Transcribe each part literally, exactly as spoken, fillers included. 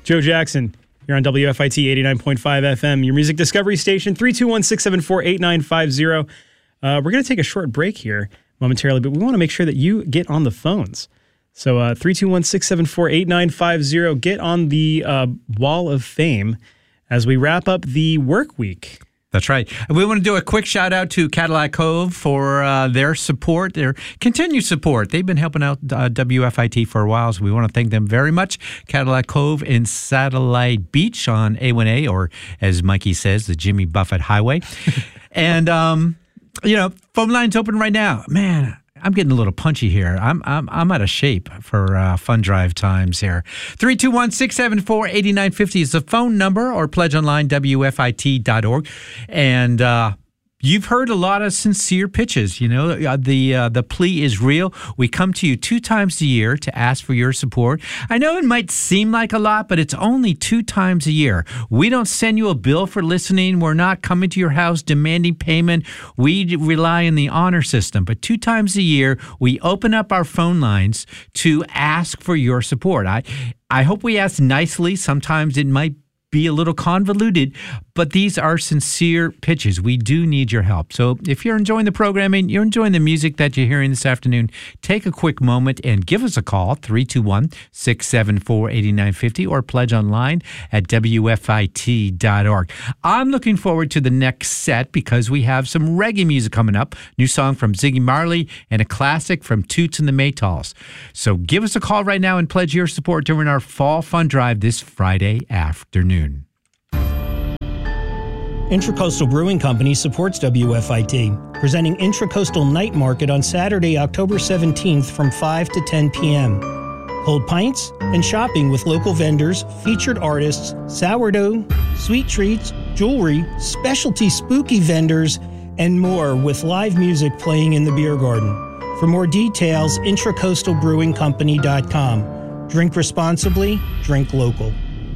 Joe Jackson, you're on W F I T eighty-nine point five F M, your music discovery station, three two one, six seven four, eight nine five zero. Uh, we're going to take a short break here momentarily, but we want to make sure that you get on the phones. So uh, three two one, six seven four, eight nine five zero, get on the uh, wall of fame as we wrap up the work week. That's right. We want to do a quick shout out to Cadillac Cove for uh, their support, their continued support. They've been helping out uh, W F I T for a while, so we want to thank them very much. Cadillac Cove in Satellite Beach on A one A, or as Mikey says, the Jimmy Buffett Highway. and, um, you know, phone line's open right now. Man, I'm getting a little punchy here. I'm I'm I'm out of shape for uh, fun drive times here. three two one, six seven four, eight nine five zero is the phone number, or pledge online, W F I T dot org. And uh, you've heard a lot of sincere pitches. You know, uh, the uh, the plea is real. We come to you two times a year to ask for your support. I know it might seem like a lot, but it's only two times a year. We don't send you a bill for listening. We're not coming to your house demanding payment. We rely on the honor system. But two times a year, we open up our phone lines to ask for your support. I I hope we ask nicely. Sometimes it might be a little convoluted, but these are sincere pitches. We do need your help. So if you're enjoying the programming, you're enjoying the music that you're hearing this afternoon, take a quick moment and give us a call, three two one, six seven four, eight nine five zero, or pledge online at W F I T dot org. I'm looking forward to the next set because we have some reggae music coming up, new song from Ziggy Marley and a classic from Toots and the Maytals. So give us a call right now and pledge your support during our Fall Fun Drive this Friday afternoon. Intracoastal Brewing Company supports W F I T, presenting Intracoastal Night Market on Saturday, October seventeenth from five to ten p.m. Cold pints and shopping with local vendors, featured artists, sourdough, sweet treats, jewelry, specialty spooky vendors, and more, with live music playing in the beer garden. For more details, intracoastal brewing company dot com. Drink responsibly, drink local.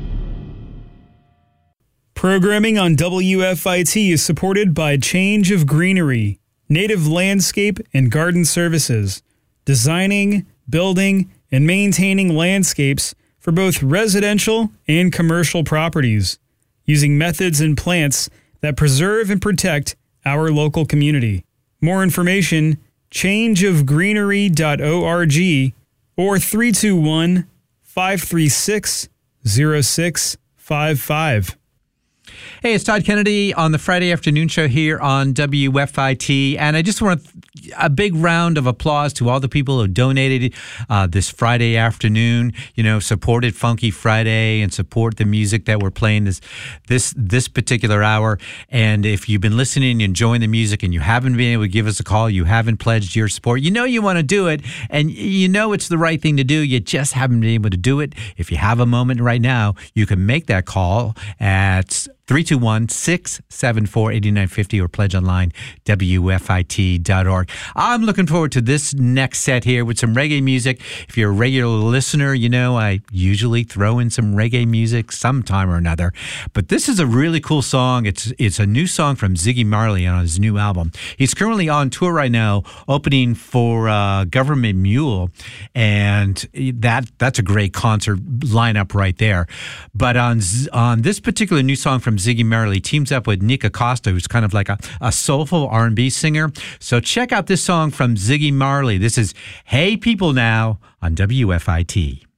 Programming on W F I T is supported by Change of Greenery, Native Landscape and Garden Services, designing, building, and maintaining landscapes for both residential and commercial properties, using methods and plants that preserve and protect our local community. More information, change of greenery dot org or three two one, five three six, zero six five five. Hey, it's Todd Kennedy on the Friday afternoon show here on W F I T, and I just want a big round of applause to all the people who donated uh, this Friday afternoon, you know, supported Funky Friday and support the music that we're playing this this this particular hour. And if you've been listening and enjoying the music and you haven't been able to give us a call, you haven't pledged your support, you know you want to do it, and you know it's the right thing to do, you just haven't been able to do it. If you have a moment right now, you can make that call at three two one, six seven four, eight nine five zero or pledge online, W F I T dot org. I'm looking forward to this next set here with some reggae music. If you're a regular listener, you know I usually throw in some reggae music sometime or another. But this is a really cool song. It's it's a new song from Ziggy Marley on his new album. He's currently on tour right now, opening for uh, Government Mule, and that that's a great concert lineup right there. But on on this particular new song from Ziggy Marley, teams up with Nick Acosta, who's kind of like a, a soulful R and B singer. So check out this song from Ziggy Marley. This is Hey People Now on W F I T.